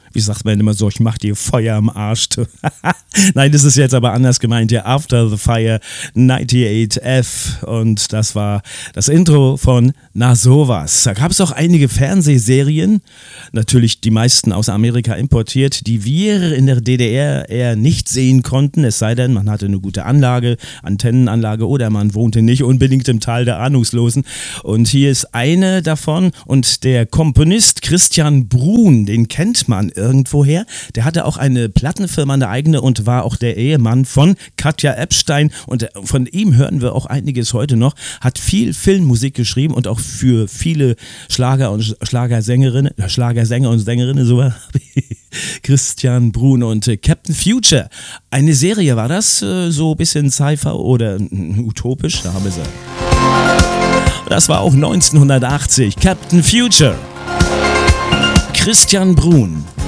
Wie sagt man immer so, ich mach dir Feuer am Arsch. Nein, das ist jetzt aber anders gemeint. Ja, After the Fire 98F. Und das war das Intro von Na sowas. Da gab es auch einige Fernsehserien, natürlich die meisten aus Amerika importiert, die wir in der DDR eher nicht sehen konnten. Es sei denn, man hatte eine gute Anlage, Antennenanlage oder man wohnte nicht unbedingt im Tal der Ahnungslosen. Und hier ist eine davon und der Komponist Christian Bruhn, den kennt man irgendwoher. Der hatte auch eine Plattenfirma, eine eigene und war auch der Ehemann von Katja Epstein und von ihm hören wir auch einiges heute noch. Hat viel Filmmusik geschrieben und auch für viele Schlager und Schlagersänger und Sängerinnen, so war Christian Bruhn und Captain Future. Eine Serie war das, so ein bisschen Sci-Fi oder utopisch, da haben wir sie. Das war auch 1980, Captain Future. Christian Bruhn.